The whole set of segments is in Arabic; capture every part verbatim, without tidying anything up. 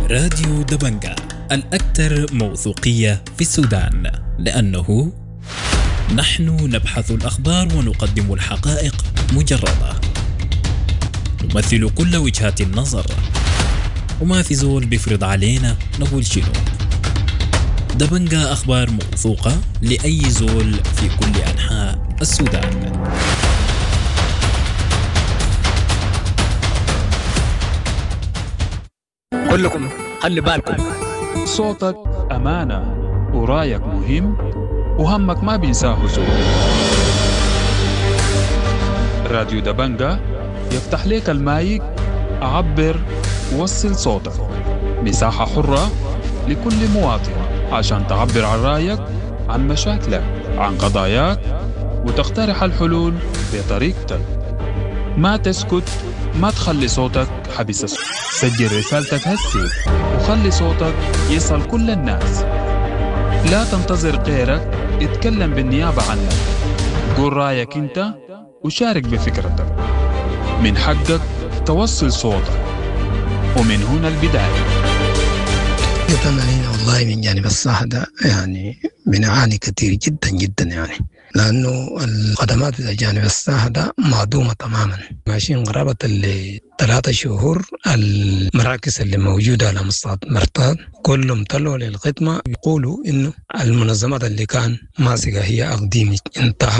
راديو دبنجة الأكثر موثوقية في السودان، لأنه نحن نبحث الأخبار ونقدم الحقائق مجردة، نمثل كل وجهات النظر، وما في زول بيفرض علينا نقول شنو. دبنجة أخبار موثوقة لأي زول في كل أنحاء السودان. كلكم خلي بالكم، صوتك أمانة ورايك مهم وهمك ما بينساه زول. راديو دبنجة يفتح لك المايك، عبر ووصل صوتك. مساحة حرة لكل مواطن عشان تعبر عن رايك، عن مشاكلك، عن قضاياك، وتقترح الحلول بطريقتك. ما تسكت، ما تخلي صوتك حبس الصوت. سجل رسالتك هسي وخلي صوتك يصل كل الناس. لا تنتظر غيرك اتكلم بالنيابة عنك. قول رأيك انت وشارك بفكرتك. من حقك توصل صوتك، ومن هنا البداية. يتمنى والله من جانب الصحة ده يعني بنعاني كثير جدا جدا، يعني لأنه الخدمات في جانب الصحة ده معدومة تماما. ماشيين قرابة اللي ثلاثة شهور المراكز اللي موجودة على مستوى مرتاد كلهم طلعوا للخدمة، يقولوا إنه المنظمات اللي كان ماسكة هي أقديم انتهى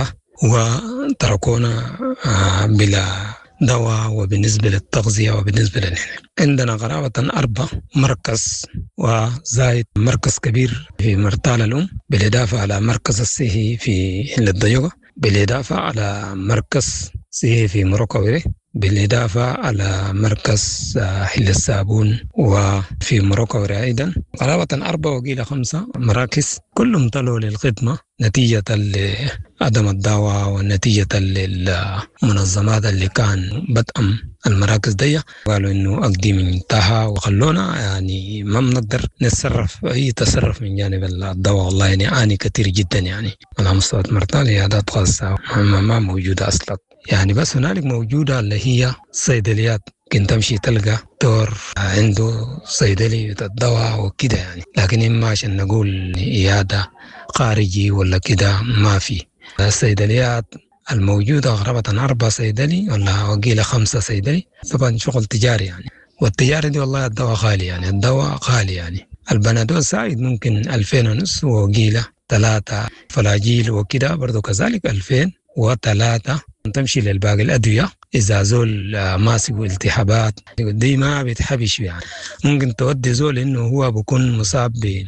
وتركونا بلا دواء، وبالنسبة للتغذية وبالنسبة لنا عندنا قرابة أربع مركز وزايد مركز كبير في مرتال الأم، بالإضافة على مركز الصحي في حل الضيقة، بالإضافة على مركز صحي في مروكوري، بالإضافة على مركز حل الصابون وفي مروكوري أيضا. قرابة أربع وقيل خمسة مراكز كلهم طلعوا للخدمة نتيجة عدم الدواء ونتيجة للمنظمات اللي كان بدءا المراكز دي قالوا إنه أقديم انتهى وخلونا يعني ما بنقدر نتصرف أي تصرف من جانب الدواء. والله يعني آني كتير جدا، يعني على مستوى مرتال عيادات خاصة ما موجودة أصلا، يعني بس هنالك موجودة اللي هي صيدليات، كنت تمشي تلقى دور عنده صيدلي الدواء وكده يعني، لكن إما عشان نقول عيادة خارجي ولا كده ما في. الصيدليات الموجودة غرابة أربع صيدلي ولا وقيلة خمسة صيدلي، طبعا شغل تجاري يعني، والتجاري دي والله الدواء غالي، يعني الدواء غالي، يعني البنادول سايد ممكن ألفين ونص وقيلة ثلاثة، فلاجيل وكده برضو كذلك ألفين وثلاثة. تمشي للباقي الأدوية إذا زول ماسك التهابات دي ما بيتحبش، يعني ممكن تودي زول إنه هو بيكون مصاب ب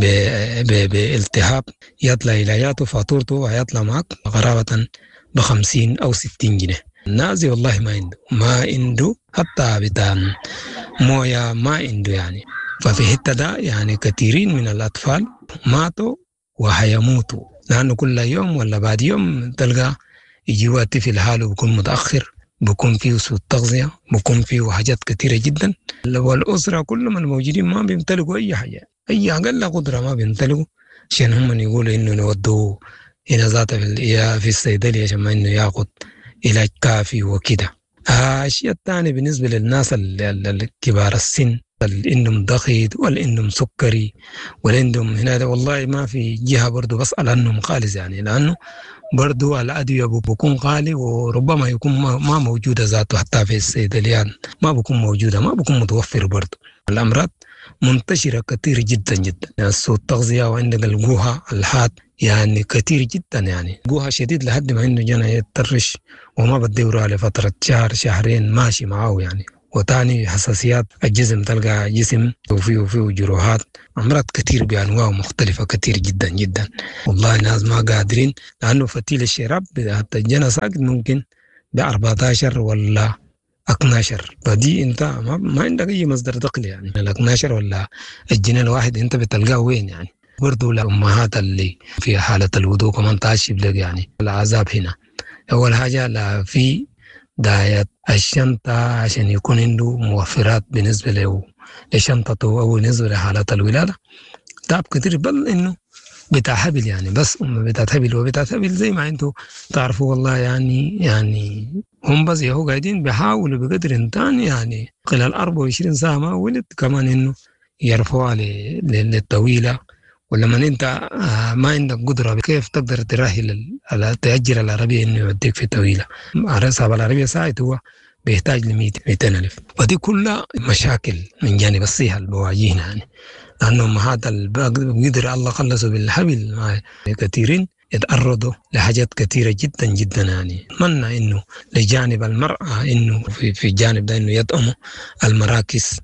بالتهاب يطلع علاجاته فاتورته ويطلع معك قرابة بخمسين أو ستين جنيه. الناس والله ما عنده ما عنده حتى بتاع موية ما عنده، يعني ففي حتة ده يعني كثيرين من الأطفال ماتوا وهيموتوا، لأنه كل يوم ولا بعد يوم تلقى يجي وقت في الحال وبكون متأخر، بكون فيه سوء تغذية، بكون فيه حاجات كثيرة جدا، والأسرة كلهم الموجودين ما بيمتلكوا أي حاجة، أي أقل قدرة ما بيمتلكوا، عشان هم يقولوا إنه نودوه هنا ذاته في الصيدلية عشان ما إنه يأخذ علاج كافي وكده. الشيء الثاني بالنسبة للناس الكبار السن اللي عندهم ضغط ولا عندهم سكري ولا عندهم هنا، والله ما في جهة برضو بسأل عنهم خالص، يعني لأنه برضو الأدوية بكون غالي وربما يكون ما موجودة ذاته حتى في الصيدليات، ما بكون موجودة، ما بكون متوفر برضو. الأمراض منتشرة كثير جدا جدا، يعني سوء التغذية وعندك الجوها الحاد يعني كثير جدا، يعني جوها شديد لحد ما إنه جنا يترش وما بديورها لفترة شهر شهرين ماشي معه يعني. وتاني حساسيات الجسم، تلقى جسم وفيه وفيه جروحات، أمراض كثير بأنواع مختلفة كثير جدا جدا. والله الناس ما قادرين، لأنه فتيل الشراب حتى الجنة ساقط ممكن بأربعة عشر ولا اثناشر، فدي انت ما, ما عندك اي مصدر دخل، يعني ال اثنا عشر ولا الجنيه الواحد انت بتلقاه وين؟ يعني برضو الامهات اللي في حاله الوضوء كمان تعشب لك يعني العذاب هنا. اول حاجه لا في داية الشنطه عشان يكون عنده موفرات بالنسبه له لشنطته او بالنسبه لحالات الولاده، تعب كتير، بل انه بتاع حبل يعني، بس أم بتاع حبل وبتاع حبل زي ما انتوا تعرفوا والله، يعني يعني هم بس يهو قاعدين بيحاولوا بقدر امكان يعني خلال أربعة وعشرين ساعة ما ولد كمان إنه يرفعها للطويلة، ولما أنت ما عندك قدرة كيف تقدر ترهل تأجر العربية إنه يوديك في طويلة. صاحب العربية ساعت هو بيحتاج ل مئتين ألف، ودي كلها مشاكل من جانب الصحة اللي بواجهنا يعني، لأنه أمهات القدر الله خلصوا بالحبل كثيرين يتعرضوا لحاجات كثيرة جدا جدا يعني. أتمنى إنه لجانب المرأة إنه في في الجانب ده إنه يدعموا المراكز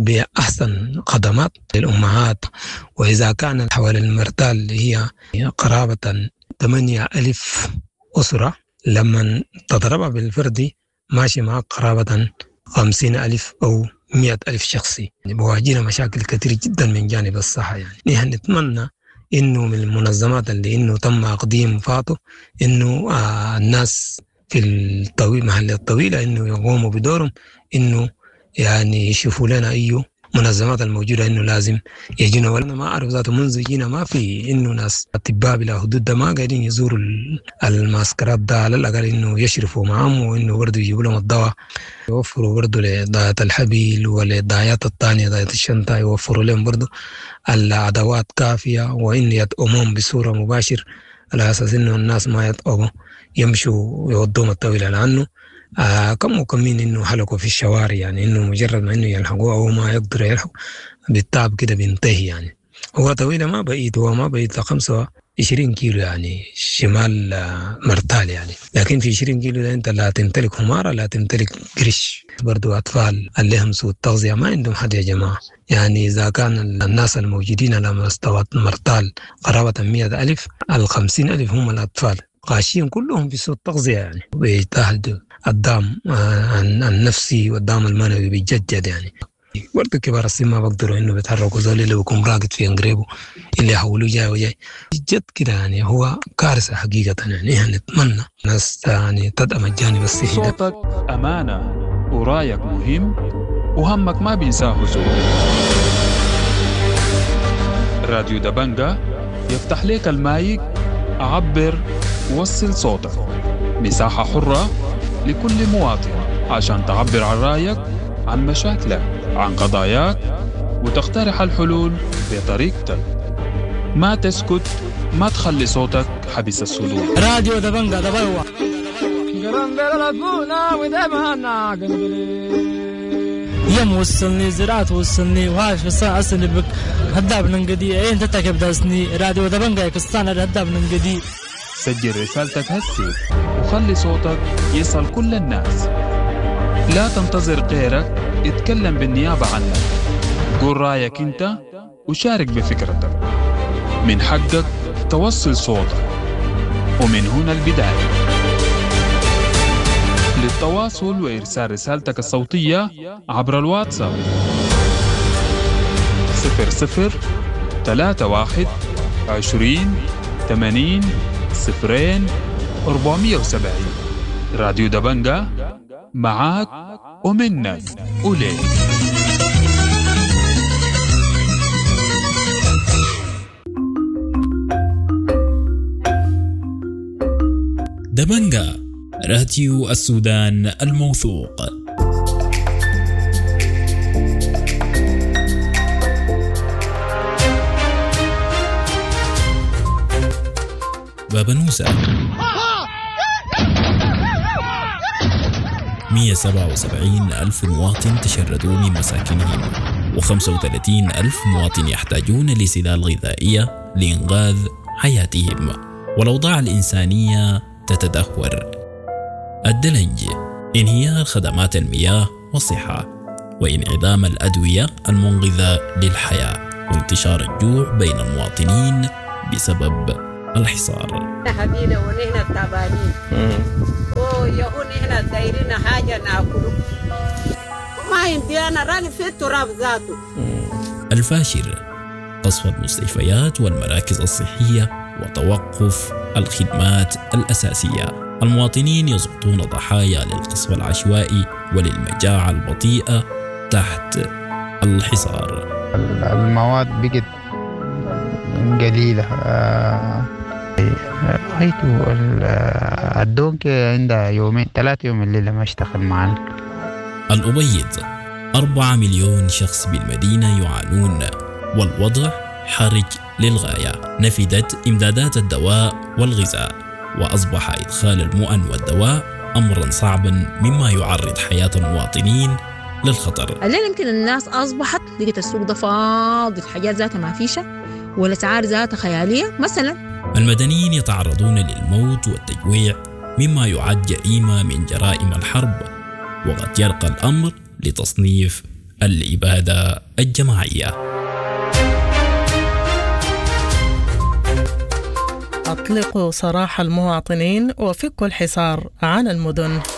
بأحسن خدمات للأمهات. وإذا كان حوالي المرتال اللي هي قرابة ثمانية ألف أسرة، لما تضربها بالفردي ماشي معك قرابة خمسين ألف أو مئة ألف شخصي. يعني بواجهنا مشاكل كثير جدا من جانب الصحة يعني. نحن نتمنى إنه من المنظمات اللي إنه تم أقديم فاته إنه آه الناس في الطويل محل الطويلة إنه يقوموا بدورهم، إنه يعني يشوفوا لنا أي منظمات الموجودة إنه لازم يجينا. ولا ما أعرف ذاته منذ جينا ما في إنه ناس أطباء بلا حدود ده ما قاعدين يزوروا المعسكرات ده، على الأقل إنه يشرفوا معهم وإنه برضو يجيبوا لهم الدواء، يوفروا برضو لضاية الحبيل ولضايات الثانية ضاية الشنطة، يوفروا لهم برضو الأدوات كافية، وإن يطعمون بصورة مباشر على أساس إنه الناس ما يطعموا يمشوا يودوهم الطويلة. لأنه آه كم وكمين إنه حلقوا في الشوارع يعني، إنه مجرد ما إنه يلحقوا أو ما يقدر يلحق بالتعب كده بينتهي يعني. هو طويلة ما بعيد، هو ما بعيد خمسة وعشرين كيلو يعني شمال آه مرتال يعني، لكن في عشرين كيلو ده أنت لا تمتلك حمارة لا تمتلك قرش. برضو أطفال اللي هم سوء التغذية ما عندهم حد يا جماعة يعني. إذا كان الناس الموجودين على مستوى مرتال قرابة مئة ألف، الخمسين ألف هم الأطفال قاشين كلهم في سوء التغذية يعني، ويتهدوا الدعم النفسي والدعم المعنوي بيتجدد يعني. برضو كبار السن ما بقدروا إنه بيتحركوا زول اللي بيكون راقد في أنقريبه اللي يحولوا جاي وجاي جد كده يعني. هو كارثة حقيقة يعني. إحنا نتمنى ناس يعني تدعم الجانب الصحي. صوتك أمانة ورايك مهم وهمك ما بينساه زول. راديو دبنجة يفتح لك المايك، عبر ووصل صوتك. مساحة حرة لكل مواطن عشان تعبر عن رأيك، عن مشاكلك، عن قضاياك، وتقترح الحلول بطريقتك. ما تسكت، ما تخلي صوتك حبس الصدور. راديو دبنجة دبوا يوم وصلني زراعة وصلني وهاش فصان أصلي بك هداب ننقدي أين تتكب داسني. راديو دبنجة كستان هداب ننقدي. سجل رسالتك هسي وخلي صوتك يصل كل الناس. لا تنتظر غيرك اتكلم بالنيابة عنك. قول رأيك انت وشارك بفكرتك. من حقك توصل صوتك، ومن هنا البداية. للتواصل وإرسال رسالتك الصوتية عبر الواتساب صفر صفر ثلاثة واحد عشرين ثمانين صفرين أربعمية وسبعين. راديو دبنجة معاك ومنك وليك. دبنجة راديو السودان الموثوق. بابا نوسة مئة وسبعة وسبعين ألف مواطن تشردوا من مساكنهم، وخمسة وثلاثين ألف مواطن يحتاجون لسلال غذائية لإنقاذ حياتهم، والأوضاع الإنسانية تتدهور. الدلنج، انهيار خدمات المياه والصحة، وانعدام الأدوية المنقذة للحياة، وانتشار الجوع بين المواطنين بسبب الحصار. حبينا ونحن التعبانين ويهون نحن دايرين حاجة ناكله ما يمدينا راقد في التراب ذاته. الفاشر، قصف المستشفيات والمراكز الصحية وتوقف الخدمات الأساسية. المواطنين يسقطون ضحايا للقصف العشوائي وللمجاعة البطيئة تحت الحصار. المواد بقت قليلة. رأيته الدونك عندها يومين ثلاثة يوم الليلة ما اشتغل معنا. الأبيض، أربعة مليون شخص بالمدينة يعانون، والوضع حرج للغاية. نفدت إمدادات الدواء والغذاء، وأصبح إدخال المؤن والدواء أمرا صعبا مما يعرض حياة المواطنين للخطر. الليل يمكن الناس أصبحت لقيت السوق ده فاضي، الحاجات ذاتها ما فيشة والأسعار ذاتها خيالية مثلا. المدنيين يتعرضون للموت والتجويع مما يعد جريمة من جرائم الحرب، وقد يرقى الأمر لتصنيف الإبادة الجماعية. أطلقوا سراح المواطنين وفكوا الحصار عن المدن.